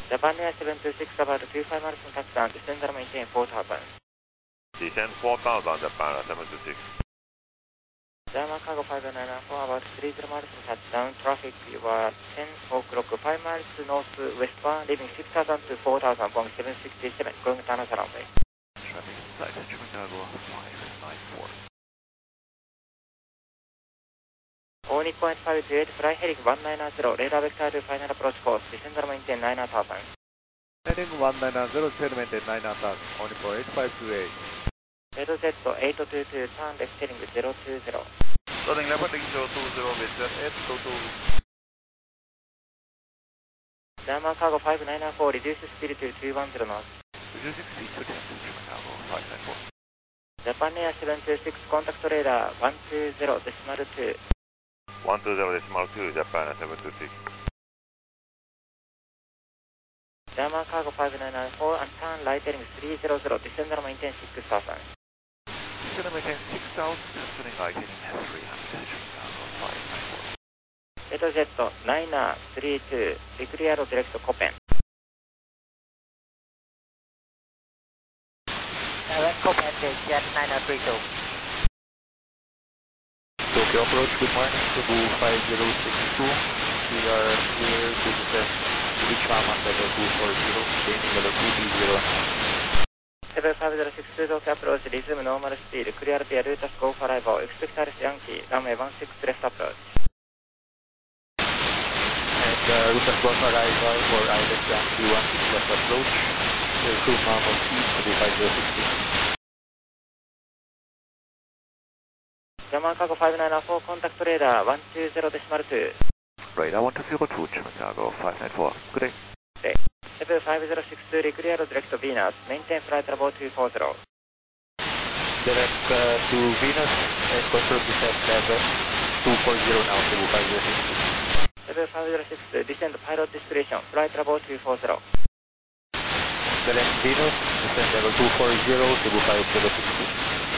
Japan Air 726 about 25 miles from touchdown, descend and maintain 4000. Descend 4000, Japan Air 726. German Cargo 594 about 30 miles from touchdown, traffic you are 10 o'clock, 5 miles northwestbound, leaving 6000 to 4000, Boeing 767, going to another runway. Traffic inside Chicago 594. All Nippon 528, fly heading 190, radar vector to final approach course, descend and maintain 9000. Heading 190, descend maintain 9000, only for 8528. ZZ822, turn left heading 020. Loading left heading 020 with 822. German Cargo 594, reduce speed to 210 knots. Reducing speed to Chicago 594. Japan Air 726, contact radar 120.2. 120.2, Japan Air 726. German Cargo 594 and turn right heading 300, descend and maintain 6000. Descend and maintain 6000, descending right heading 300, Chicago 594. ZZ932, declare direct Copen. Direct Copen, Jet 932. Tokyo approach, good morning, Cebu 5062. We are clear to descend to reach Mama level 240, gaining level 230. 7562 Tokyo approach, resume normal speed, clear via Lutas Go for arrival, expect Alice Yankee, runway 16 left approach. And Lutas Go for arrival for Alice Yankee 16 left approach, resume normal speed, Cebu 5062. German Cargo 594, contact radar 120.2. Radar 1202, Chicago 594. Good day. Okay. Level 5062, declare direct to Venus, maintain flight level 240. Direct to Venus and confirm descent level 240 now, Cebu 5062. Level 5062, descend pilot discretion, flight level 240. Direct Venus, descent level 240, Cebu 5062.